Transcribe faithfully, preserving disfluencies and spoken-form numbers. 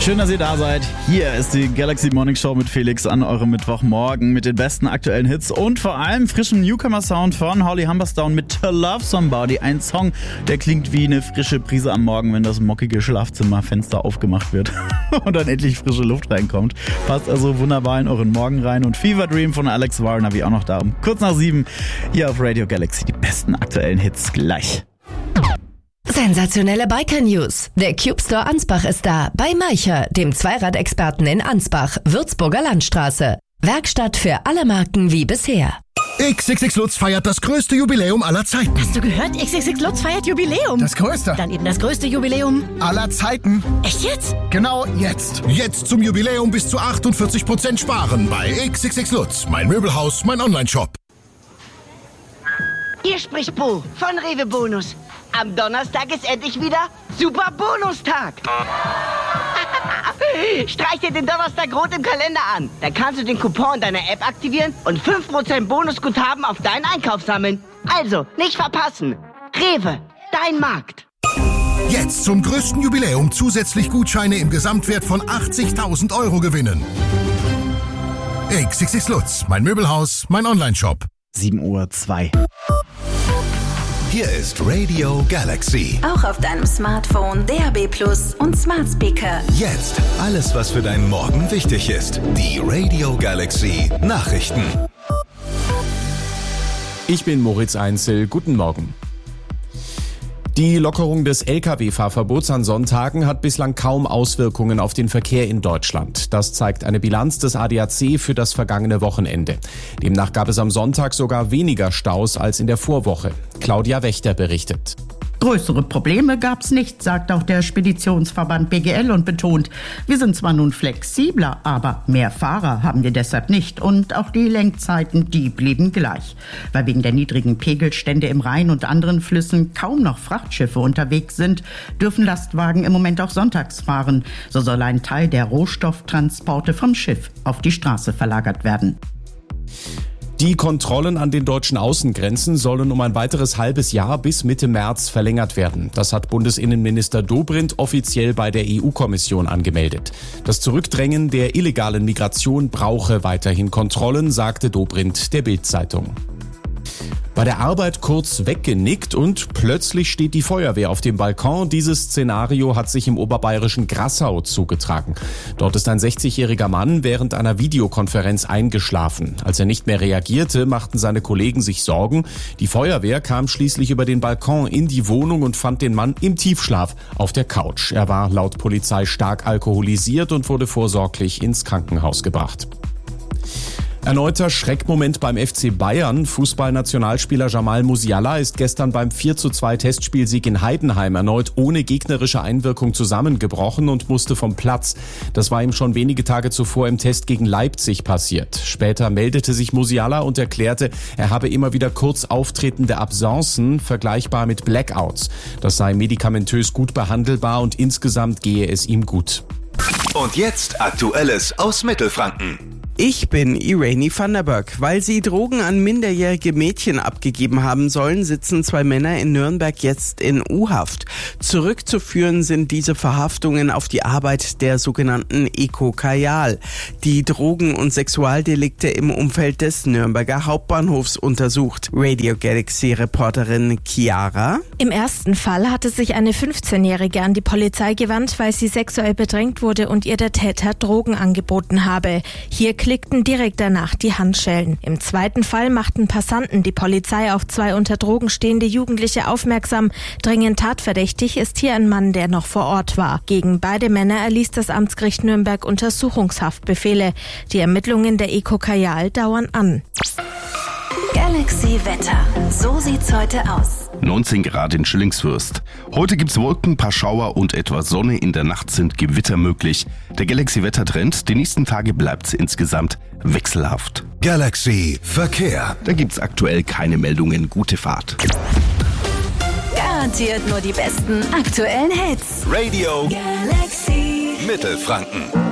Schön, dass ihr da seid. Hier ist die Galaxy Morning Show mit Felix an eurem Mittwochmorgen mit den besten aktuellen Hits und vor allem frischem Newcomer-Sound von Holly Humberstone mit To Love Somebody. Ein Song, der klingt wie eine frische Brise am Morgen, wenn das mockige Schlafzimmerfenster aufgemacht wird und dann endlich frische Luft reinkommt. Passt also wunderbar in euren Morgen rein. Und Fever Dream von Alex Warren habe ich auch noch da um kurz nach sieben hier auf Radio Galaxy. Die besten aktuellen Hits gleich. Sensationelle Biker-News. Der Cube Store Ansbach ist da. Bei Maicher, dem Zweiradexperten in Ansbach, Würzburger Landstraße. Werkstatt für alle Marken wie bisher. X X X Lutz feiert das größte Jubiläum aller Zeiten. Hast du gehört? X X X Lutz feiert Jubiläum. Das größte. Dann eben das größte Jubiläum aller Zeiten. Echt jetzt? Genau jetzt. Jetzt zum Jubiläum bis zu achtundvierzig Prozent sparen bei X X X Lutz. Mein Möbelhaus, mein Online-Shop. Hier spricht Bo von Rewe Bonus. Am Donnerstag ist endlich wieder Super Bonustag. Streich dir den Donnerstag rot im Kalender an. Dann kannst du den Coupon deiner App aktivieren und fünf Prozent Bonusguthaben auf deinen Einkauf sammeln. Also, nicht verpassen. Rewe, dein Markt. Jetzt zum größten Jubiläum zusätzlich Gutscheine im Gesamtwert von achtzigtausend Euro gewinnen. X X X Lutz, mein Möbelhaus, mein Online-Shop. sieben Uhr zwei. Hier ist Radio Galaxy. Auch auf deinem Smartphone, D A B Plus und Smart Speaker. Jetzt alles, was für deinen Morgen wichtig ist. Die Radio Galaxy Nachrichten. Ich bin Moritz Einzel. Guten Morgen. Die Lockerung des L K W-Fahrverbots an Sonntagen hat bislang kaum Auswirkungen auf den Verkehr in Deutschland. Das zeigt eine Bilanz des A D A C für das vergangene Wochenende. Demnach gab es am Sonntag sogar weniger Staus als in der Vorwoche. Claudia Wächter berichtet. Größere Probleme gab's nicht, sagt auch der Speditionsverband B G L und betont, wir sind zwar nun flexibler, aber mehr Fahrer haben wir deshalb nicht und auch die Lenkzeiten, die blieben gleich. Weil wegen der niedrigen Pegelstände im Rhein und anderen Flüssen kaum noch Frachtschiffe unterwegs sind, dürfen Lastwagen im Moment auch sonntags fahren. So soll ein Teil der Rohstofftransporte vom Schiff auf die Straße verlagert werden. Die Kontrollen an den deutschen Außengrenzen sollen um ein weiteres halbes Jahr bis Mitte März verlängert werden. Das hat Bundesinnenminister Dobrindt offiziell bei der E U-Kommission angemeldet. Das Zurückdrängen der illegalen Migration brauche weiterhin Kontrollen, sagte Dobrindt der Bild-Zeitung. Bei der Arbeit kurz weggenickt und plötzlich steht die Feuerwehr auf dem Balkon. Dieses Szenario hat sich im oberbayerischen Grassau zugetragen. Dort ist ein sechzigjähriger Mann während einer Videokonferenz eingeschlafen. Als er nicht mehr reagierte, machten seine Kollegen sich Sorgen. Die Feuerwehr kam schließlich über den Balkon in die Wohnung und fand den Mann im Tiefschlaf auf der Couch. Er war laut Polizei stark alkoholisiert und wurde vorsorglich ins Krankenhaus gebracht. Erneuter Schreckmoment beim F C Bayern. Fußballnationalspieler Jamal Musiala ist gestern beim vier zu zwei Testspielsieg in Heidenheim erneut ohne gegnerische Einwirkung zusammengebrochen und musste vom Platz. Das war ihm schon wenige Tage zuvor im Test gegen Leipzig passiert. Später meldete sich Musiala und erklärte, er habe immer wieder kurz auftretende Absenzen, vergleichbar mit Blackouts. Das sei medikamentös gut behandelbar und insgesamt gehe es ihm gut. Und jetzt Aktuelles aus Mittelfranken. Ich bin Irene van der Böck. Weil sie Drogen an minderjährige Mädchen abgegeben haben sollen, sitzen zwei Männer in Nürnberg jetzt in U-Haft. Zurückzuführen sind diese Verhaftungen auf die Arbeit der sogenannten Eko Kajal, die Drogen- und Sexualdelikte im Umfeld des Nürnberger Hauptbahnhofs untersucht. Radio Galaxy-Reporterin Chiara. Im ersten Fall hatte sich eine fünfzehnjährige an die Polizei gewandt, weil sie sexuell bedrängt wurde und ihr der Täter Drogen angeboten habe. Hier klickten direkt danach die Handschellen. Im zweiten Fall machten Passanten die Polizei auf zwei unter Drogen stehende Jugendliche aufmerksam. Dringend tatverdächtig ist hier ein Mann, der noch vor Ort war. Gegen beide Männer erließ das Amtsgericht Nürnberg Untersuchungshaftbefehle. Die Ermittlungen der Eko Kajal dauern an. Galaxy Wetter. So sieht's heute aus. neunzehn Grad in Schillingsfürst. Heute gibt's Wolken, paar Schauer und etwas Sonne. In der Nacht sind Gewitter möglich. Der Galaxy-Wettertrend, die nächsten Tage bleibt's insgesamt wechselhaft. Galaxy Verkehr. Da gibt's aktuell keine Meldungen. Gute Fahrt. Garantiert nur die besten aktuellen Hits. Radio Galaxy Mittelfranken.